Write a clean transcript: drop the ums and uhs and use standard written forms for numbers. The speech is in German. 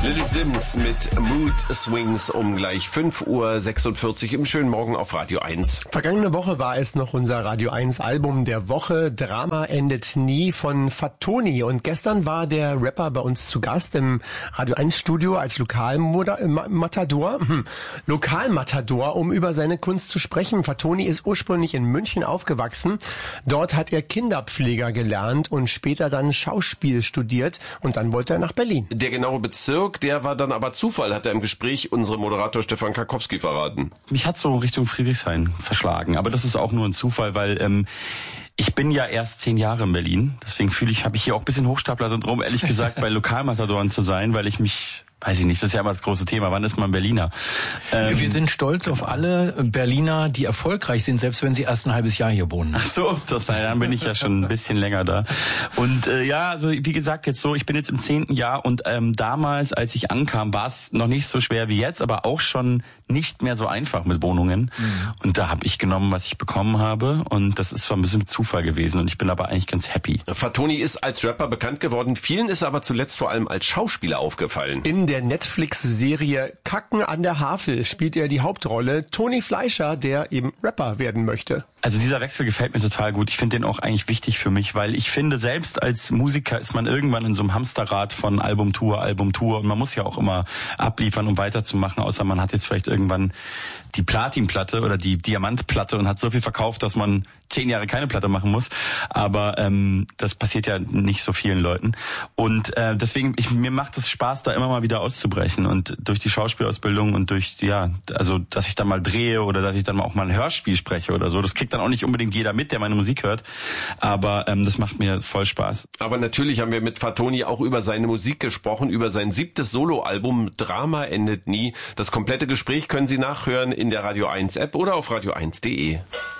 Lily Sims mit Mood Swings um gleich 5:46 Uhr im schönen Morgen auf Radio 1. Vergangene Woche war es noch unser Radio 1 Album der Woche. Drama endet nie von Fatoni. Und gestern war der Rapper bei uns zu Gast im Radio 1 Studio als Lokalmatador, um über seine Kunst zu sprechen. Fatoni ist ursprünglich in München aufgewachsen. Dort hat er Kinderpfleger gelernt und später dann Schauspiel studiert. Und dann wollte er nach Berlin. Der genaue Bezirk, der war dann aber Zufall, hat er im Gespräch unserem Moderator Stefan Karkowski verraten. Mich hat so Richtung Friedrichshain verschlagen, aber das ist auch nur ein Zufall, weil ich bin ja erst 10 Jahre in Berlin, deswegen habe ich hier auch ein bisschen Hochstapler-Syndrom, ehrlich gesagt, bei Lokalmatadoren zu sein, weil ich mich, weiß ich nicht, das ist ja immer das große Thema, wann ist man Berliner? Wir sind stolz auf alle Berliner, die erfolgreich sind, selbst wenn sie erst ein halbes Jahr hier wohnen. Ach so ist das, dann bin ich ja schon ein bisschen länger da. Und also wie gesagt, jetzt so, ich bin jetzt im 10. Jahr und damals, als ich ankam, war es noch nicht so schwer wie jetzt, aber auch schon nicht mehr so einfach mit Wohnungen. Und da habe ich genommen, was ich bekommen habe, und das ist zwar ein bisschen Zufall gewesen und ich bin aber eigentlich ganz happy. Fatoni ist als Rapper bekannt geworden, vielen ist aber zuletzt vor allem als Schauspieler aufgefallen. In der Netflix-Serie Kacken an der Havel spielt er die Hauptrolle Toni Fleischer, der eben Rapper werden möchte. Also dieser Wechsel gefällt mir total gut. Ich finde den auch eigentlich wichtig für mich, weil ich finde, selbst als Musiker ist man irgendwann in so einem Hamsterrad von Albumtour und man muss ja auch immer abliefern, um weiterzumachen, außer man hat jetzt vielleicht irgendwann die Platinplatte oder die Diamantplatte und hat so viel verkauft, dass man 10 Jahre keine Platte machen muss. Aber das passiert ja nicht so vielen Leuten. Und deswegen, mir macht es Spaß, da immer mal wieder auszubrechen. Und durch die Schauspielausbildung und durch, also dass ich dann mal drehe oder dass ich dann auch mal ein Hörspiel spreche oder so, das kriegt dann auch nicht unbedingt jeder mit, der meine Musik hört. Aber das macht mir voll Spaß. Aber natürlich haben wir mit Fatoni auch über seine Musik gesprochen, über sein 7. Soloalbum Drama endet nie. Das komplette Gespräch können Sie nachhören in der Radio 1 App oder auf radio1.de.